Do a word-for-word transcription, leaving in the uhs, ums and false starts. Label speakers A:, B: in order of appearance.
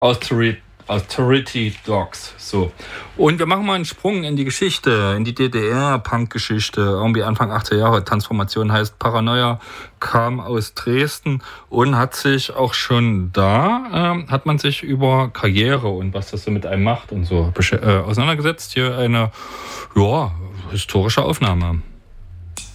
A: Authority, Authority Dogs. So. Und wir machen mal einen Sprung in die Geschichte, in die D D R-Punk-Geschichte. Irgendwie Anfang achtziger Jahre. Transformation heißt Paranoia, kam aus Dresden und hat sich auch schon da, ähm, hat man sich über Karriere und was das so mit einem macht und so besch- äh, auseinandergesetzt. Hier eine, ja, historische Aufnahme.